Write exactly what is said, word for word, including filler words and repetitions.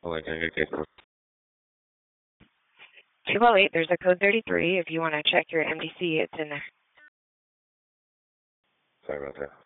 Oh, I can get case number. two oh eight, there's a code thirty-three. If you want to check your M D C, it's in there. Sorry about that.